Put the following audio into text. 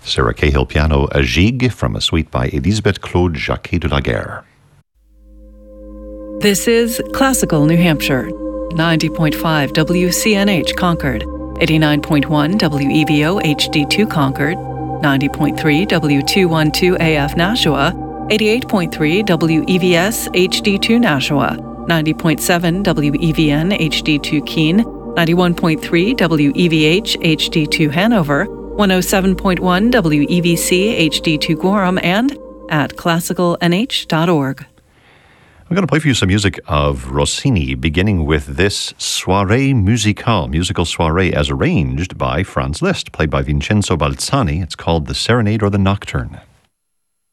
Sarah Cahill piano, a gigue from a suite by Elisabeth Claude Jacquet de la Guerre. This is Classical New Hampshire, 90.5 WCNH Concord, 89.1 WEVO HD2 Concord, 90.3 W212 AF Nashua, 88.3 WEVS HD2 Nashua, 90.7 WEVN HD2 Keene, 91.3 WEVH HD2 Hanover, 107.1 WEVC HD2 Gorham, and at classicalnh.org. I'm going to play for you some music of Rossini, beginning with this Soirée Musicale, musical soirée as arranged by Franz Liszt, played by Vincenzo Balzani. It's called The Serenade or the Nocturne.